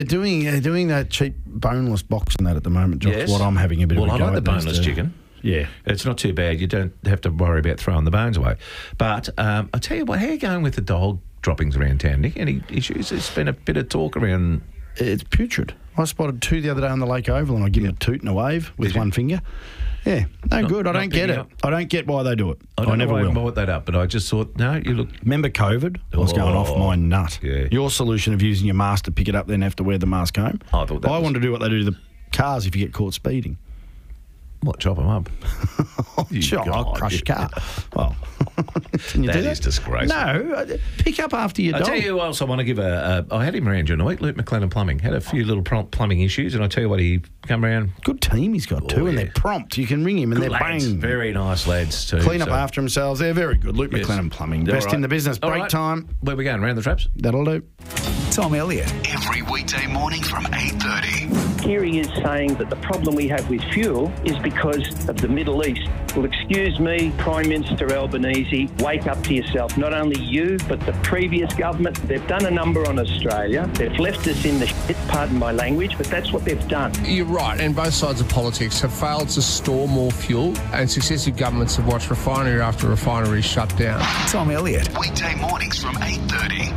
Doing that cheap boneless box and that at the moment, Josh. Yes. What I'm having a bit of a go Well, I like the at those boneless two. chicken. Yeah. It's not too bad. You don't have to worry about throwing the bones away. But I tell you what, how are you going with the dog droppings around town, Nick? Any issues? There's been a bit of talk around. It's putrid. I spotted 2 the other day on the Lake Oval and I give them a toot and a wave with one finger. Yeah, no good. I don't get it. I don't get why they do it. I don't never know why I will. brought that up, but I just thought, no, you look. Remember COVID? I was going off my nut. Yeah. Your solution of using your mask to pick it up, then have to wear the mask home. I thought that was- want to do what they do to the cars if you get caught speeding. What, chop them up? Sure, I'll God, crush your car. Well, can you do That that? is disgraceful. No, pick up after your I dog. tell you who else I want to give I had him around during the week, Luke McLennan Plumbing. Had a few little plumbing issues, and I tell you what, he come around. Good team he's got too, and yeah. they're prompt. You can ring him and Good they're lads, bang. very nice lads too. Clean up so- after themselves. They're very good. Luke Yes. McLennan Plumbing. All Best right. in the business. All Break right. time. Where we going? Round the traps? That'll do. Tom Elliott. Every weekday morning from 8:30. Kiri is saying that the problem we have with fuel is because of the Middle East. Well, excuse me, Prime Minister Albanese, wake up to yourself. Not only you, but the previous government. They've done a number on Australia. They've left us in the shit, pardon my language, but that's what they've done. You're right, and both sides of politics have failed to store more fuel, and successive governments have watched refinery after refinery shut down. Tom Elliott. Weekday mornings from 8:30.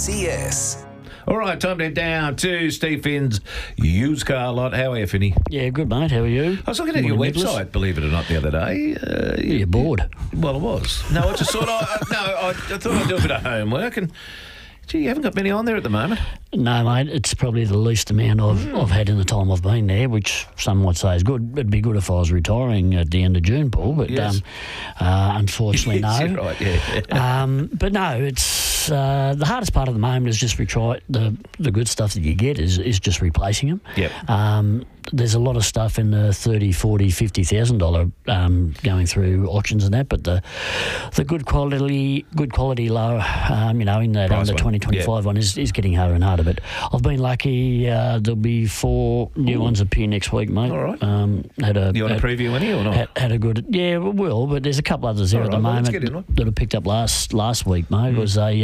3CS. All right, time to head down to Steve Finn's used car lot. How are you, Finny? Yeah, good, mate. How are you? I was looking at your Morning, Nicholas. website, believe it or not, the other day. You're bored. Well, I was. No, I just thought I thought I'd do a bit of homework, and gee, you haven't got many on there at the moment. No, mate, it's probably the least amount I've had in the time I've been there, which some might say is good. It'd be good if I was retiring at the end of June, Paul, but Yes. unfortunately, Yes, no. you're right, yeah. But no, it's the hardest part of the moment is just the good stuff that you get is just replacing them. Yep. There's a lot of stuff in the $30,000, $40,000, $50,000 going through auctions and that, but the good quality low, in that Price under one. 2025 one is getting harder and harder. But I've been lucky. There'll be 4 new ones appear next week, mate. All right. You want to preview any or not? Had a good, yeah, we will. But there's a couple others there All at the right, well, let's moment get in one. that I picked up last week, mate. It was a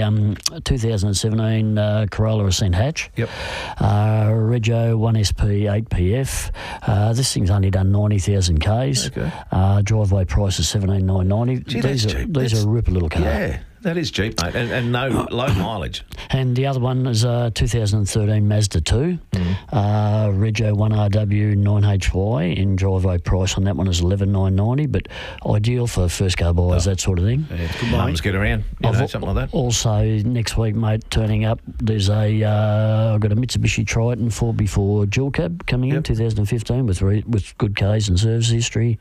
2017 Corolla Ascent hatch. Yep. Rego 1SP 8PF. This thing's only done 90,000 Ks. Okay. Driveway price is $17,990. Gee, that's cheap. These are a ripper little car. Yeah, that is cheap, mate, and no low mileage. And the other one is a 2013 Mazda 2, Rego 1RW 9HY, in driveway price on that one is $11,990, but ideal for first car buyers, that sort of thing. Yeah, it's good mums get around, something like that. Also, next week, mate, turning up, there's I've got a Mitsubishi Triton 4x4 dual cab coming in 2015 with good Ks and service history.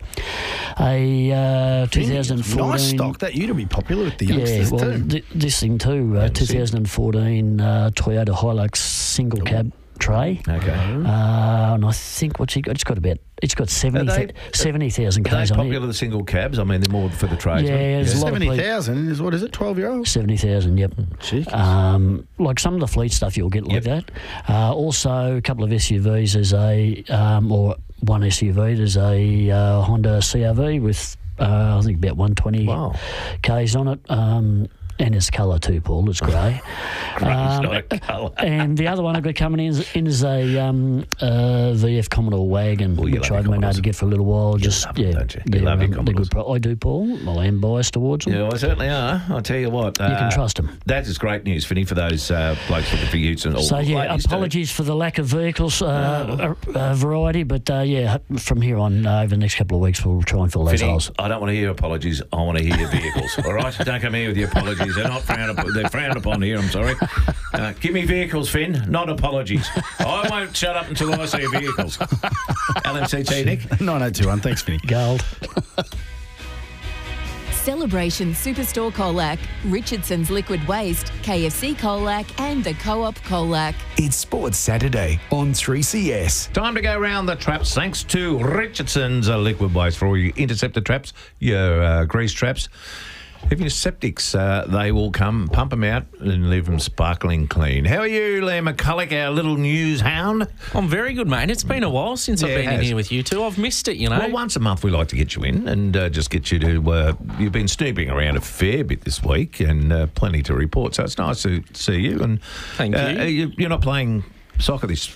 A 2014... Nice stock. That used to be popular with the Yeah, youngsters well, too. this thing too, 2014 Toyota Hilux single cab tray. Okay. And I think what's he got? It's got 70,000 Are Ks they on popular, it. the single cabs? I mean, they're more for the tradesmen. Yeah, there's a lot of people. 70,000 is what is it? 12-year-olds. 70,000, yep. Jeez. Like some of the fleet stuff you'll get like that. Also, a couple of SUVs. There's or one SUV. There's a Honda CR-V with I think about 120 Ks on it. And it's colour too, Paul. It's grey. Grey's not a colour. And the other one I've got coming in is a VF Commodore wagon, Oh, you which love I've your been able Commodores. to get for a little while. You love them, don't you? You love your they're good. Commodores. I do, Paul. I am biased towards them. Yeah, I certainly are. I'll tell you what. You can trust them. That is great news, Finny, for those blokes looking for utes and all. So, yeah, ladies too. apologies for the lack of vehicles variety, but, from here on, over the next couple of weeks, we'll try and fill those Finny, holes. I don't want to hear apologies. I want to hear your vehicles. All right? Don't come here with your apologies. They're not frowned upon. They're frowned upon here. I'm sorry. Give me vehicles, Finn, not apologies. I won't shut up until I see vehicles. LMCT, Nick. 9021. Thanks, Vinny. Gold. Celebration Superstore Colac, Richardson's Liquid Waste, KFC Colac and the Co-op Colac. It's Sports Saturday on 3CS. Time to go round the traps. Thanks to Richardson's Liquid Waste for all your interceptor traps, your grease traps. Even your septics, they will come, pump them out and leave them sparkling clean. How are you, Liam McCulloch, our little news hound? I'm very good, mate. It's been a while since I've Yeah, it been in has. here with you two. I've missed it, you know. Well, once a month we like to get you in and just get you to... you've been snooping around a fair bit this week and plenty to report, so it's nice to see you. And Thank you. You're not playing soccer this